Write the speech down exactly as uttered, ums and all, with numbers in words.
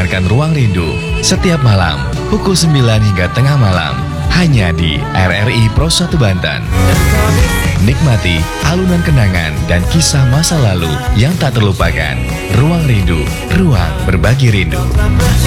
mendengarkan Ruang Rindu setiap malam pukul sembilan hingga tengah malam hanya di R R I Pro satu Banten. Nikmati alunan kenangan dan kisah masa lalu yang tak terlupakan. Ruang Rindu, ruang berbagi rindu.